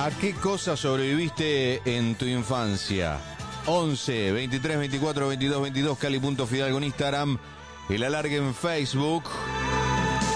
¿A qué cosa sobreviviste en tu infancia? 11 23 24 22 22, Cali.Fidalgo en Instagram, el alargue en Facebook.